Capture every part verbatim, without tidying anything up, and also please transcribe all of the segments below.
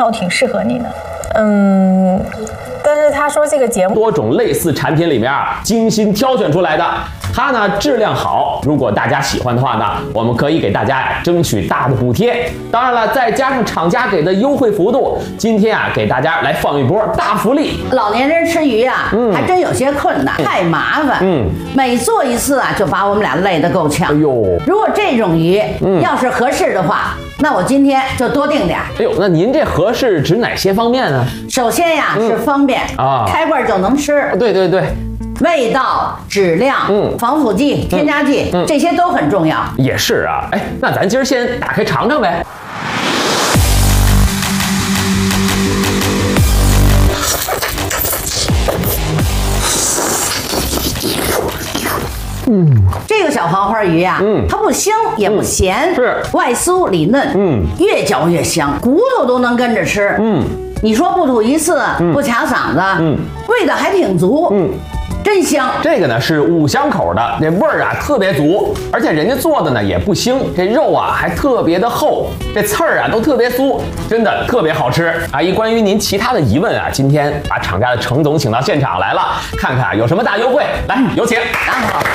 号挺适合你的。嗯，但是他说这个节目多种类似产品里面啊，精心挑选出来的。它呢质量好，如果大家喜欢的话呢，我们可以给大家呀争取大的补贴。当然了，再加上厂家给的优惠幅度，今天啊给大家来放一波大福利。 老年人吃鱼啊，嗯、还真有些困难，太麻烦。嗯，每做一次啊，就把我们俩累得够呛。哎呦，如果这种鱼、嗯、要是合适的话，那我今天就多订点。 哎呦，那您这合适指哪些方面呢？ 首先呀、嗯、是方便啊，开罐就能吃。 对对对。 味道、质量、嗯，防腐剂、添加剂、嗯嗯，这些都很重要。 也是啊，哎，那咱今儿先打开尝尝呗。 嗯，这个小黄花鱼呀、啊，嗯，它不腥也不咸， 嗯、是外酥里嫩，嗯，越嚼越香，骨头都能跟着吃，嗯。你说不吐一次，嗯、不卡嗓子，嗯，味道还挺足，嗯。真香！ 这个呢是五香口的，这味儿啊特别足，而且人家做的呢也不腥，这肉啊还特别的厚，这刺儿啊都特别酥，真的特别好吃。阿姨，关于您其他的疑问啊，今天把厂家的程总请到现场来了，看看有什么大优惠，来有请。 好，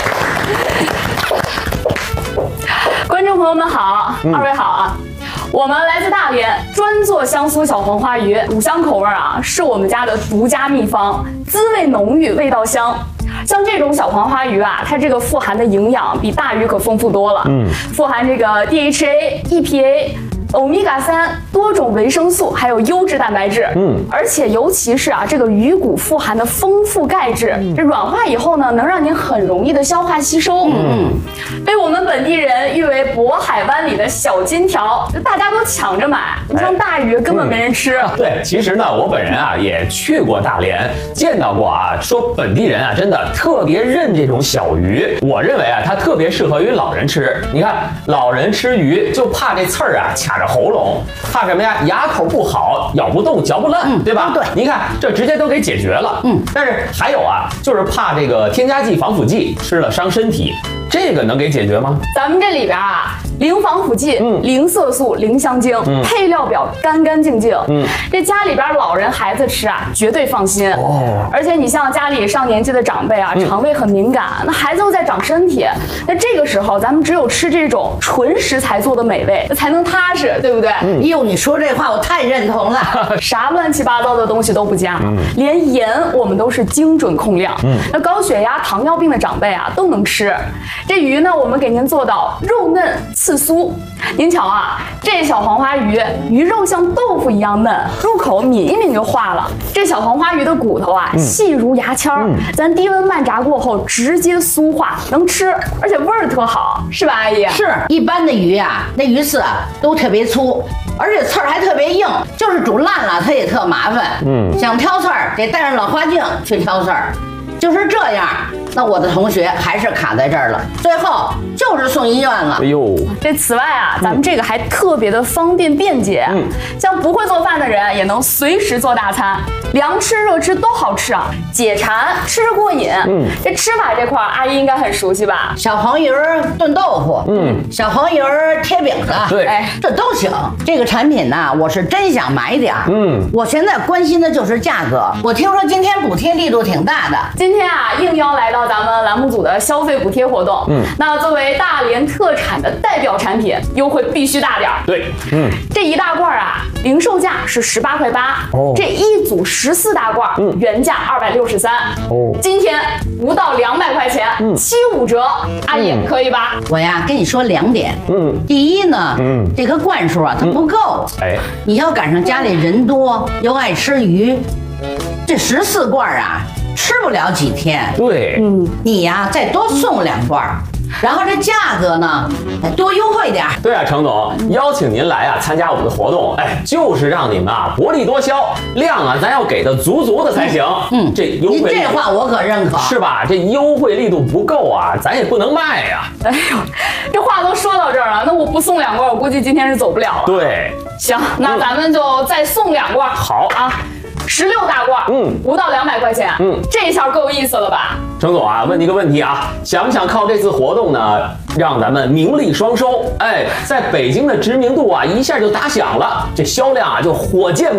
观众朋友们好，嗯、二位好啊。我们来自大连，专做香酥小黄花鱼，五香口味啊，是我们家的独家秘方，滋味浓郁，味道香。像这种小黄花鱼啊，它这个富含的营养比大鱼可丰富多了，嗯，富含这个 D H A、E P A。欧米伽三多种维生素，还有优质蛋白质，嗯，而且尤其是啊，这个鱼骨富含的丰富钙质，嗯、这软化以后呢，能让您很容易的消化吸收，嗯，被我们本地人誉为渤海湾里的小金条，大家都抢着买。你像大鱼根本没人吃。 嗯、对，其实呢，我本人啊也去过大连，见到过啊，说本地人啊真的特别认这种小鱼。我认为啊，它特别适合于老人吃。你看，老人吃鱼就怕这刺儿啊卡着喉咙，怕什么呀？牙口不好，咬不动，嚼不烂，嗯、对吧？对，您看这直接都给解决了。嗯，但是还有啊，就是怕这个添加剂、防腐剂吃了伤身体，这个能给解决吗？ 咱们这里边啊，零防腐剂、嗯、零色素、零香精，嗯、配料表干干净净。嗯，这家里边老人孩子吃啊，绝对放心。哦，而且你像家里上年纪的长辈啊，嗯、肠胃很敏感，那孩子又在长身体，那这个时候咱们只有吃这种纯食材做的美味，才能踏实。对不对？哎呦、嗯，你说这话我太认同了。 啥乱七八糟的东西都不加，嗯、连盐我们都是精准控量。嗯，那高血压、糖尿病的长辈啊都能吃。这鱼呢，我们给您做到肉嫩刺酥。您瞧啊，这小黄花鱼鱼肉像豆腐一样嫩，入口抿一抿就化了。这小黄花鱼的骨头啊，嗯、细如牙签儿，嗯、咱低温慢炸过后直接酥化，能吃，而且味儿特好，是吧，阿姨？ 是，一般的鱼啊，那鱼刺啊都特别粗，而且刺儿还特别硬，就是煮烂了它也特麻烦。嗯，想挑刺儿得带上老花镜去挑刺儿，就是这样。那我的同学还是卡在这儿了，最后就是送医院了。哎呦， 这此外啊，咱们这个还特别的方便便捷，嗯，像不会做饭的人也能随时做大餐，凉吃热吃都好吃啊，解馋吃着过瘾。嗯，这吃法这块阿姨应该很熟悉吧？ 小黄鱼炖豆腐，嗯，小黄鱼贴饼子， 对， 哎，这都行。这个产品呢，我是真想买点儿。嗯，我现在关心的就是价格。我听说今天补贴力度挺大的， 今天啊应邀来到咱们栏目组的消费补贴活动。嗯，那作为大连特产的代表产品，优惠必须大点儿。 对，嗯， 这一大罐啊，零售价是十八块八，哦，这一组十四大罐，嗯，原价二百六十三，哦，今天不到两百块钱，嗯，七五折，阿姨、嗯、可以吧？ 我呀跟你说两点，嗯，第一呢，嗯，这个罐数啊它不够，嗯、哎，你要赶上家里人多又爱吃鱼，这十四罐啊。吃不了几天， 对，嗯， 你呀再多送两罐，然后这价格呢多优惠点。 对啊，程总，邀请您来啊参加我们的活动，哎，就是让你们啊薄利多销，量啊咱要给的足足的才行。嗯，这优惠， 您这话我可认可， 是吧？这优惠力度不够啊，咱也不能卖呀。 哎呦，这话都说到这儿了，那我不送两罐，我估计今天是走不了了。 对， 行，那咱们就再送两罐。 好啊。十六大罐，嗯，不到两百块钱，嗯，这下够意思了吧？ 程总啊，问你个问题啊，想不想靠这次活动呢，让咱们名利双收？哎，在北京的知名度啊，一下就打响了，这销量啊就火箭。